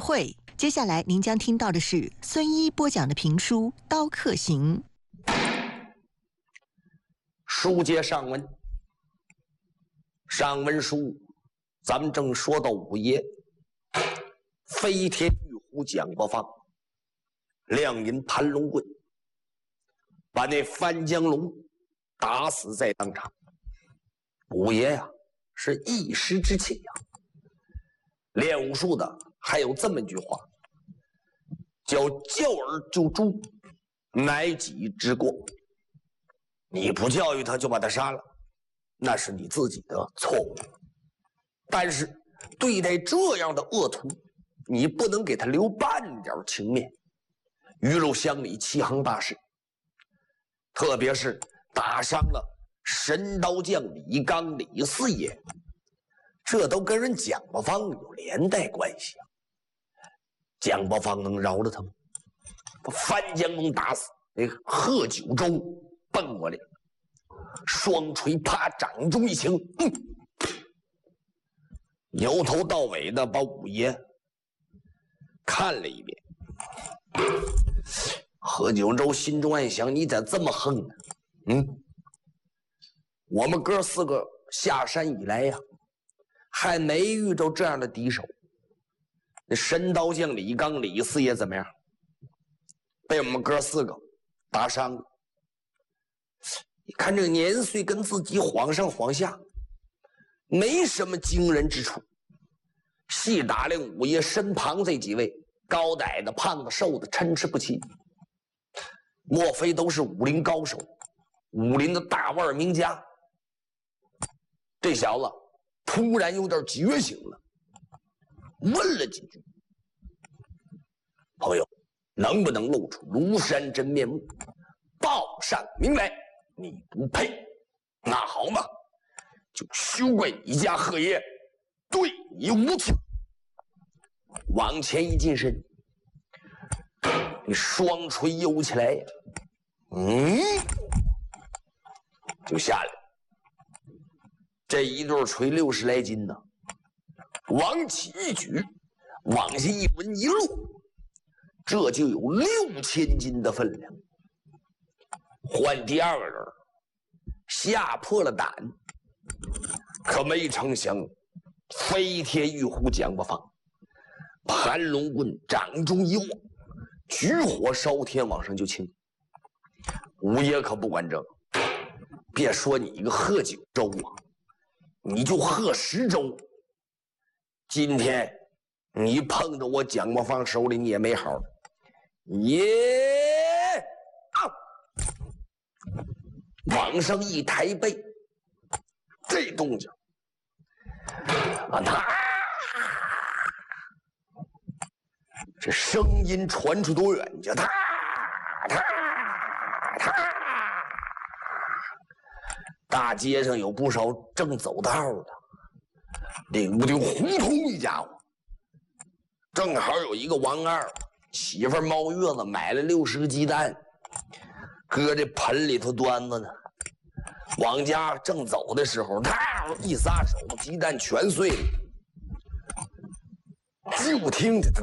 会。接下来您将听到的是孙一播讲的评书《刀客行》。 书接上文，上文书咱们正说到五爷飞天玉壶蒋伯方亮银盘龙棍，把那范江龙打死在当场。五爷呀，是一时之气呀。练武术的还有这么一句话，叫教而就诛，乃己之过。你不教育他就把他杀了，那是你自己的错误。但是对待这样的恶徒，你不能给他留半点情面。鱼肉乡里7行大事，特别是打伤了神刀将李刚李四爷，这都跟人蒋伯方有连带关系啊。蒋伯方能饶了他吗？把范江龙打死，那个贺九州蹦过来，双锤啪掌中一擎，由头到尾的把五爷看了一遍。贺九州心中暗想：你咋这么横呢？我们哥4个下山以来呀，还没遇到这样的敌手。那神刀将李刚李四爷怎么样？被我们哥4个打伤了。你看这个年岁跟自己晃上晃下，没什么惊人之处。细打量五爷身旁这几位，高矮的、胖的、瘦的，参差不齐，莫非都是武林高手，武林的大腕名家？这小子突然有点觉醒了，问了几句：“朋友，能不能露出庐山真面目，报上名来？你不配，那好嘛，就休怪你家贺爷对你无情。”往前一近身，你双锤悠起来呀，就下来。这一对锤60来斤呢，往起一举，往下一抡一落，这就有6000斤的分量。换第二个人吓破了胆，可没成想飞天玉壶蒋伯方盘龙棍掌中一握，举火烧天往上就倾。五爷可不管这个，别说你一个贺九州啊，你就贺10州，今天你碰着我蒋伯方手里你也没好。往上一抬背，这动静这声音传出多远去？大街上有不少正走道的，领不丁胡同一家伙，正好有一个王二媳妇冒月子买了60个鸡蛋，搁这盆里头端着呢。往家正走的时候，一撒手，鸡蛋全碎了。就听见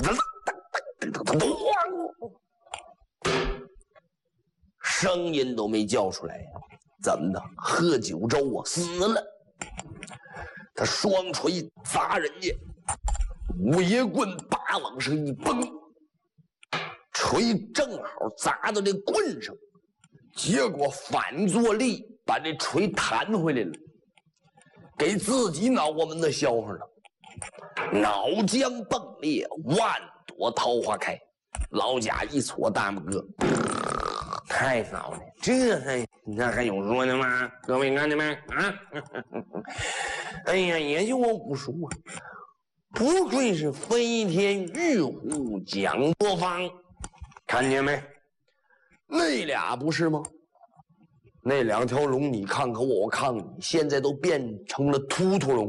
声音都没叫出来呀！怎么的？贺九州啊死了！他双锤砸人家，五爷棍把往上一崩，锤正好砸到这棍上，结果反作力把这锤弹回来了，给自己脑瓜门子削上了，脑浆迸裂，万朵桃花开。老贾一搓大拇哥，太早了，这还有说的吗？各位看见没啊？哎呀，也就我武术啊，不愧是飞天玉壶蒋伯方，看见没？那俩不是吗？那2条龙你看看我，我看看你，现在都变成了秃秃龙。